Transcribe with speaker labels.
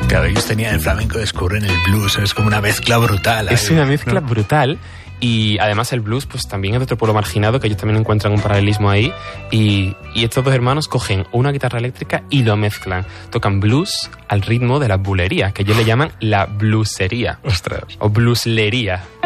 Speaker 1: Claro, ellos tenían el flamenco, descubren el blues, es como una mezcla brutal.
Speaker 2: Es una mezcla brutal. Y además el blues pues también es de otro pueblo marginado, que ellos también encuentran un paralelismo ahí. Y estos dos hermanos cogen una guitarra eléctrica y lo mezclan. Tocan blues al ritmo de la bulería, que ellos le llaman la bluesería.
Speaker 1: Ostras.
Speaker 2: O blueslería.